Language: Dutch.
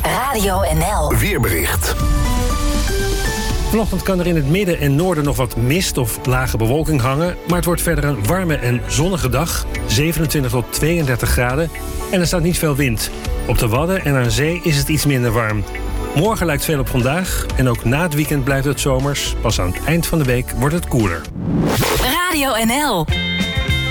Radio NL. Weerbericht. Vanochtend kan er in het midden en noorden nog wat mist of lage bewolking hangen, maar het wordt verder een warme en zonnige dag, 27 tot 32 graden, en er staat niet veel wind. Op de Wadden en aan zee is het iets minder warm. Morgen lijkt veel op vandaag en ook na het weekend blijft het zomers. Pas aan het eind van de week wordt het koeler. Radio NL.